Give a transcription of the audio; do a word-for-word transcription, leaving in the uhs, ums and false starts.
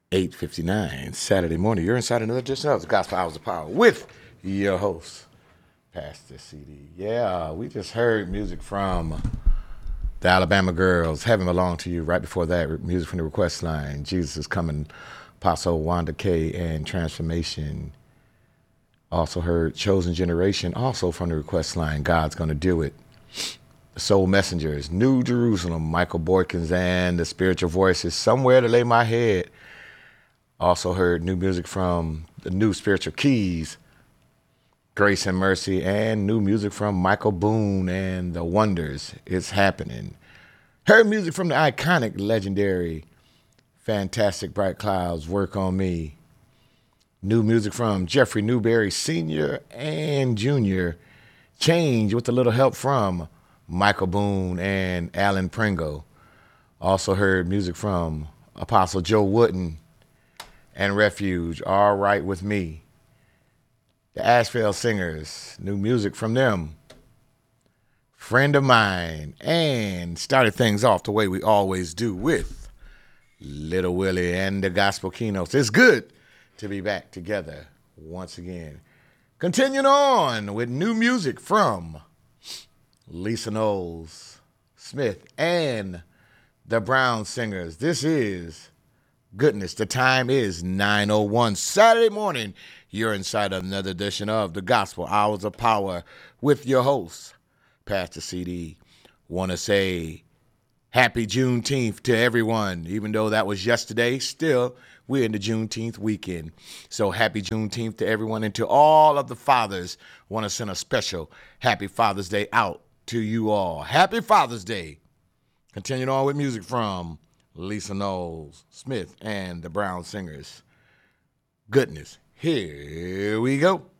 eight fifty-nine Saturday morning. You're inside another edition of the Gospel Hours of Power with your host, Pastor C D. Yeah, we just heard music from the Alabama Girls, Heaven Belong to You. Right before that, music from the request line, Jesus is Coming, Apostle Wanda K, and Transformation. Also heard Chosen Generation, also from the request line, God's Gonna Do It. The Soul Messengers, New Jerusalem, Michael Boykins, and the Spiritual Voices, Somewhere to Lay My Head. Also heard new music from the New Spiritual Keys, Grace and Mercy, and new music from Michael Boone and The Wonders. It's Happening. Heard music from the iconic, legendary, fantastic Bright Clouds, Work on Me. New music from Jeffrey Newberry Senior and Junior, Change, with a little help from Michael Boone and Alan Pringle. Also heard music from Apostle Joe Wooden and Refuge, All Right With Me. The Asheville Singers, new music from them. Friend of Mine, and started things off the way we always do with Little Willie and the Gospel Keynotes. It's good to be back together once again. Continuing on with new music from Lisa Knowles Smith and the Brown Singers. This is Goodness. The time is nine oh one Saturday morning. You're inside another edition of the Gospel Hours of Power with your host, Pastor C D. Want to say happy Juneteenth to everyone. Even though that was yesterday, still we're in the Juneteenth weekend. So happy Juneteenth to everyone, and to all of the fathers. Want to send a special happy Father's Day out to you all. Happy Father's Day. Continuing on with music from Lisa Knowles Smith and the Brown Singers. Goodness. Here we go.